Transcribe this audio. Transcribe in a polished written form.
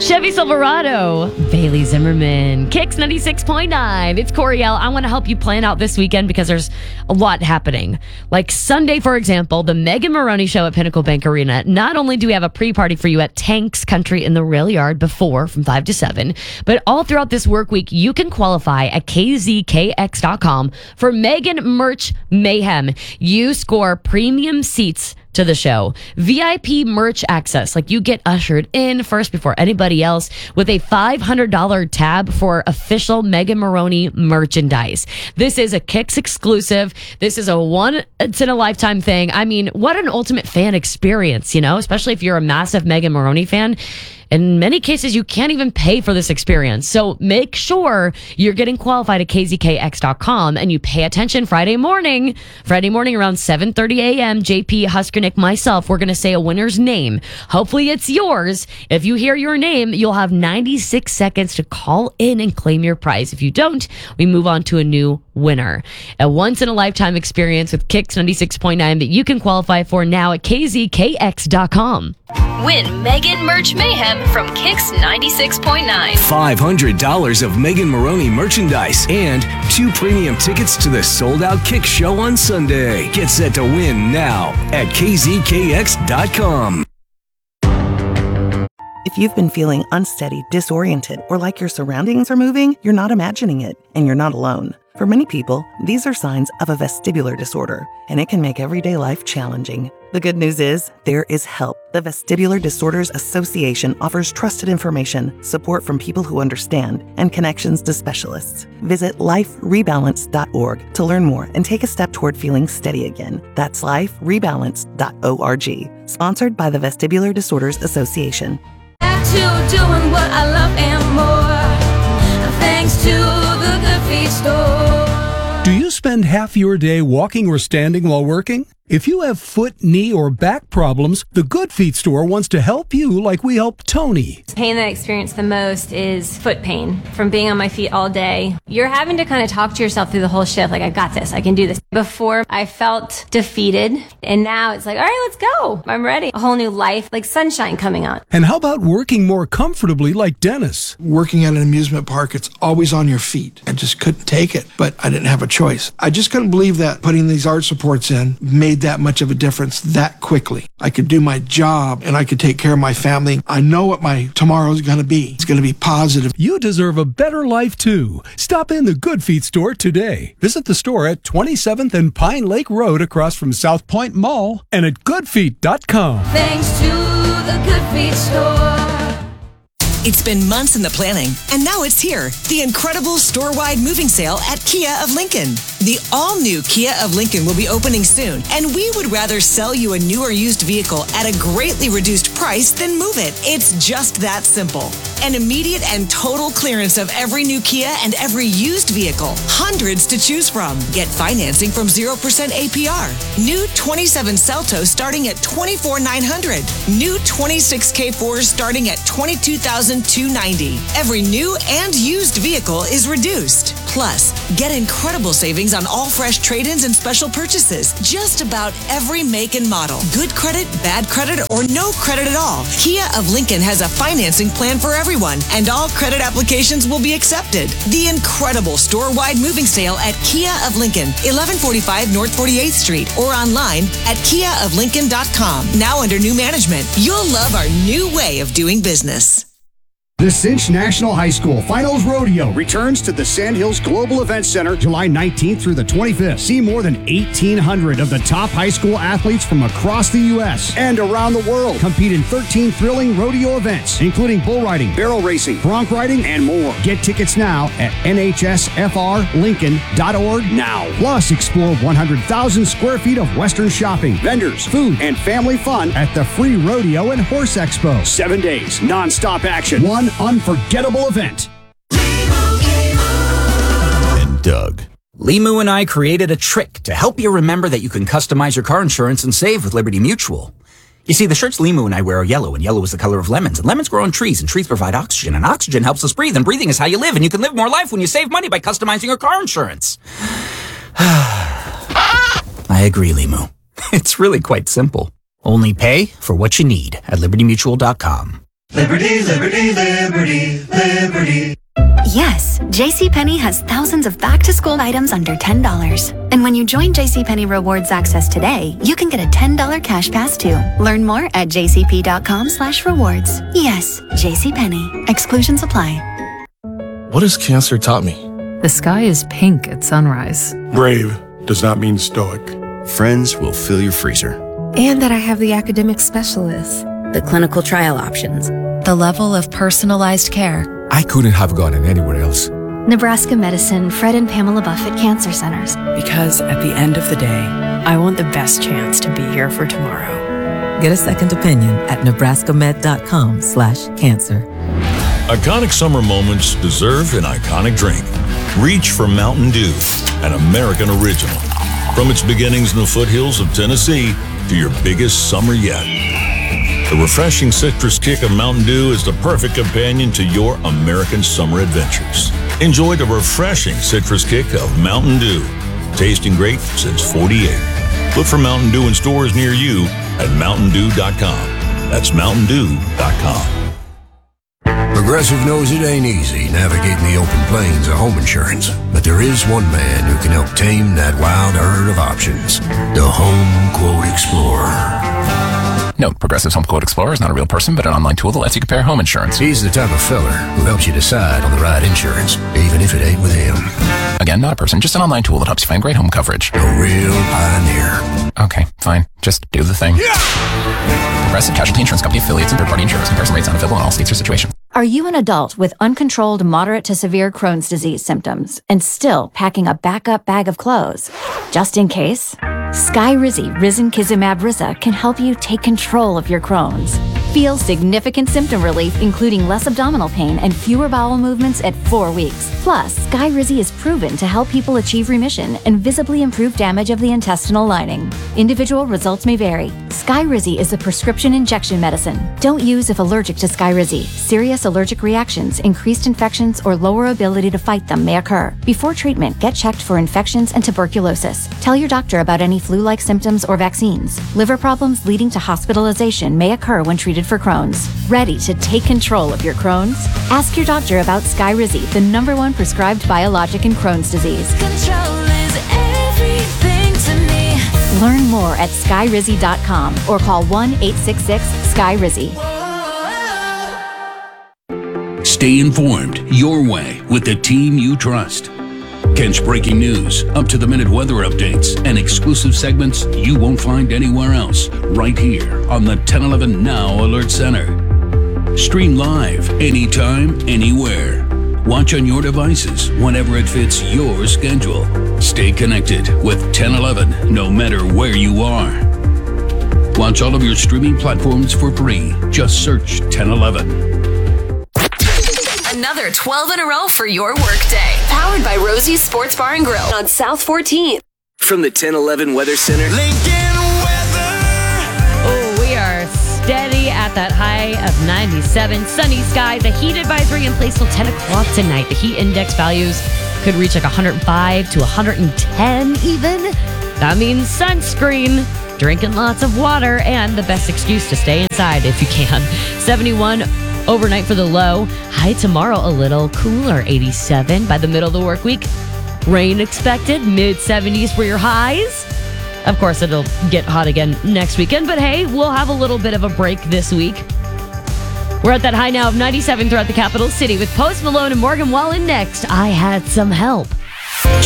Chevy Silverado, Bailey Zimmerman, Kicks 96.9. It's Coriel. I want to help you plan out this weekend because there's a lot happening. Like Sunday, for example, the Megan Maroney Show at Pinnacle Bank Arena. Not only do we have a pre-party for you at Tanks Country in the Rail Yard before from 5 to 7, but all throughout this work week, you can qualify at kzkx.com for Megan Merch Mayhem. You score premium seats to the show, VIP merch access, like you get ushered in first before anybody else with a $500 tab for official Megan Maroney merchandise. This is a Kicks exclusive. This is a once-in-a-lifetime thing. I mean, what an ultimate fan experience, you know, especially if you're a massive Megan Maroney fan. In many cases, you can't even pay for this experience. So make sure you're getting qualified at kzkx.com and you pay attention Friday morning around 7:30 a.m. JP, Huskernick, myself, we're going to say a winner's name. Hopefully it's yours. If you hear your name, you'll have 96 seconds to call in and claim your prize. If you don't, we move on to a new winner. A once-in-a-lifetime experience with Kicks 96.9 that you can qualify for now at kzkx.com. Win Megan Merch Mayhem from Kicks 96.9. $500 of Megan Maroney merchandise and 2 premium tickets to the sold-out Kicks show on Sunday. Get set to win now at kzkx.com. If you've been feeling unsteady, disoriented, or like your surroundings are moving, you're not imagining it, and you're not alone. For many people, these are signs of a vestibular disorder, and it can make everyday life challenging. The good news is, there is help. The Vestibular Disorders Association offers trusted information, support from people who understand, and connections to specialists. Visit liferebalance.org to learn more and take a step toward feeling steady again. That's liferebalance.org. Sponsored by the Vestibular Disorders Association. Back to doing what I love and more, thanks to the Good Feet store. Do you spend half your day walking or standing while working? If you have foot, knee, or back problems, the Good Feet store wants to help you like we helped Tony. The pain that I experience the most is foot pain from being on my feet all day. You're having to kind of talk to yourself through the whole shift, like, I got this, I can do this. Before, I felt defeated, and now it's like, all right, let's go. I'm ready. A whole new life, like sunshine coming out. And how about working more comfortably like Dennis? Working at an amusement park, it's always on your feet. I just couldn't take it, but I didn't have a choice. I just couldn't believe that putting these arch supports in made that much of a difference that quickly. I could do my job and I could take care of my family. I know what my tomorrow is going to be. It's going to be positive. You deserve a better life too. Stop in the Good Feet store today. Visit the store at 27th and Pine Lake Road across from South Point Mall and at goodfeet.com. Thanks to the Good Feet store. It's been months in the planning, and now it's here. The incredible store-wide moving sale at Kia of Lincoln. The all-new Kia of Lincoln will be opening soon, and we would rather sell you a new or used vehicle at a greatly reduced price than move it. It's just that simple. An immediate and total clearance of every new Kia and every used vehicle. Hundreds to choose from. Get financing from 0% APR. New 27 Celtos starting at $24,900. New 26 K4s starting at $22,290. Every new and used vehicle is reduced. Plus, get incredible savings on all fresh trade-ins and special purchases. Just about every make and model. Good credit, bad credit, or no credit at all. Kia of Lincoln has a financing plan for everyone, and all credit applications will be accepted. The incredible store-wide moving sale at Kia of Lincoln, 1145 North 48th Street, or online at kiaoflincoln.com. Now under new management. You'll love our new way of doing business. The Cinch National High School Finals Rodeo returns to the Sandhills Global Events Center July 19th through the 25th. See more than 1,800 of the top high school athletes from across the U.S. and around the world compete in 13 thrilling rodeo events, including bull riding, barrel racing, bronc riding, and more. Get tickets now at nhsfrlincoln.org now. Plus, explore 100,000 square feet of Western shopping, vendors, food, and family fun at the Free Rodeo and Horse Expo. 7 days, non-stop action. One unforgettable event. And Doug. Limu and I created a trick to help you remember that you can customize your car insurance and save with Liberty Mutual. You see, the shirts Limu and I wear are yellow, and yellow is the color of lemons, and lemons grow on trees, and trees provide oxygen, and oxygen helps us breathe, and breathing is how you live, and you can live more life when you save money by customizing your car insurance. I agree, Limu. It's really quite simple. Only pay for what you need at libertymutual.com. Liberty, liberty, liberty, liberty. Yes, JCPenney has thousands of back-to-school items under $10. And when you join JCPenney Rewards Access today, you can get a $10 cash pass too. Learn more at jcp.com/rewards. Yes, JCPenney. Exclusions apply. What has cancer taught me? The sky is pink at sunrise. Brave does not mean stoic. Friends will fill your freezer. And that I have the academic specialists, the clinical trial options, the level of personalized care. I couldn't have gotten anywhere else. Nebraska Medicine, Fred and Pamela Buffett Cancer Centers. Because at the end of the day, I want the best chance to be here for tomorrow. Get a second opinion at nebraskamed.com/cancer. Iconic summer moments deserve an iconic drink. Reach for Mountain Dew, an American original. From its beginnings in the foothills of Tennessee to your biggest summer yet. The refreshing citrus kick of Mountain Dew is the perfect companion to your American summer adventures. Enjoy the refreshing citrus kick of Mountain Dew. Tasting great since '48. Look for Mountain Dew in stores near you at mountaindew.com. That's mountaindew.com. Progressive knows it ain't easy navigating the open plains of home insurance, but there is one man who can help tame that wild herd of options. The Home Quote Explorer. Note, Progressive's Home Quote Explorer is not a real person, but an online tool that lets you compare home insurance. He's the type of feller who helps you decide on the right insurance, even if it ain't with him. Again, not a person, just an online tool that helps you find great home coverage. A real pioneer. Okay, fine. Just do the thing. Yeah! Progressive Casualty Insurance Company affiliates and third-party insurers. Comparison rates not available in all states or situations. Are you an adult with uncontrolled moderate to severe Crohn's disease symptoms and still packing a backup bag of clothes? Just in case? Skyrizi Risankizumab Riza can help you take control of your Crohn's. Feel significant symptom relief, including less abdominal pain and fewer bowel movements at 4 weeks. Plus, Skyrizi is proven to help people achieve remission and visibly improve damage of the intestinal lining. Individual results may vary. Skyrizi is a prescription injection medicine. Don't use if allergic to Skyrizi. Serious allergic reactions, increased infections, or lower ability to fight them may occur. Before treatment, get checked for infections and tuberculosis. Tell your doctor about any flu-like symptoms or vaccines. Liver problems leading to hospitalization may occur when treated for Crohn's. Ready to take control of your Crohn's? Ask your doctor about Skyrizi, the #1 prescribed biologic in Crohn's disease. Control is everything to me. Learn more at skyrizi.com or call 1-866-SKY-RIZI. Stay informed your way with the team you trust. Catch breaking news, up-to-the-minute weather updates, and exclusive segments you won't find anywhere else right here on the 1011 Now Alert Center. Stream live anytime, anywhere. Watch on your devices whenever it fits your schedule. Stay connected with 1011 no matter where you are. Watch all of your streaming platforms for free. Just search 1011. Another 12 in a row for your workday. Powered by Rosie's Sports Bar and Grill on South 14th. From the 1011 Weather Center. Oh, we are steady at that high of 97. Sunny skies. A heat advisory in place till 10 o'clock tonight. The heat index values could reach like 105 to 110 even. That means sunscreen, drinking lots of water, and the best excuse to stay inside if you can. 71 overnight for the low. High tomorrow a little cooler, 87 by the middle of the work week. Rain expected, mid-70s for your highs. Of course, it'll get hot again next weekend, but hey, we'll have a little bit of a break this week. We're at that high now of 97 throughout the capital city with Post Malone and Morgan Wallen next. I Had Some Help.